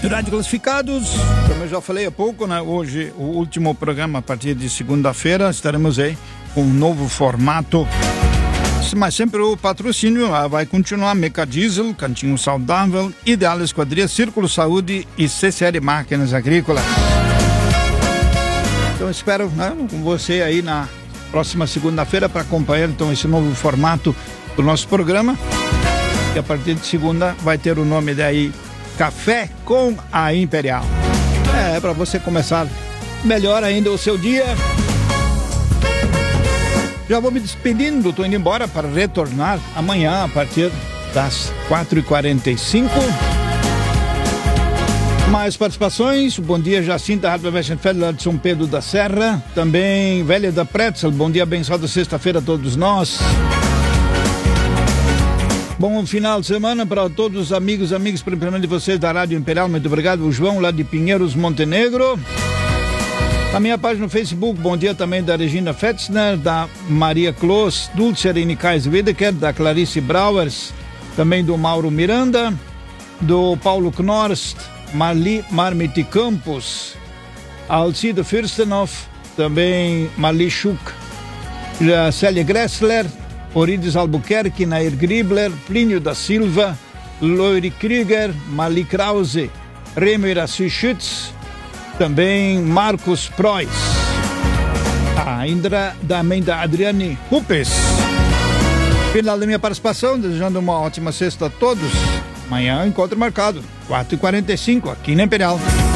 Capturado de classificados, como eu já falei há pouco, né? Hoje, o último programa, a partir de segunda-feira, estaremos aí com um novo formato. Mas sempre o patrocínio vai continuar: Meca Diesel, Cantinho Saudável, Ideal Esquadria, Círculo Saúde e CCR Máquinas Agrícolas. Então espero, né, com você aí na próxima segunda-feira para acompanhar então esse novo formato do nosso programa, que a partir de segunda vai ter o nome daí Café com a Imperial. É para você começar melhor ainda o seu dia. Já vou me despedindo, tô indo embora para retornar amanhã a partir das 4h45. Mais participações: bom dia, Jacinta, Rádio Westenfeld, lá de São Pedro da Serra. Também Velha da Pretzel, bom dia, abençoada sexta-feira a todos nós. Bom final de semana para todos os amigos, principalmente vocês da Rádio Imperial, muito obrigado. O João, lá de Pinheiros, Montenegro. A minha página no Facebook, bom dia também da Regina Fetzner, da Maria Clos, Dulce Arine Kais Widecker, da Clarice Brauers, também do Mauro Miranda, do Paulo Knorst, Marli Marmiti Campos, Alcido Fürstenhoff, também Marli Schuck, Célia Gressler, Orides Albuquerque, Nair Gribler, Plínio da Silva, Loire Krieger, Marli Krause, Remo Iraci Schütz, também Marcos Preuss, a Indra, também da Adriane Rupes. Final da minha participação, desejando uma ótima sexta a todos. Amanhã encontro marcado, 4h45, aqui na Imperial.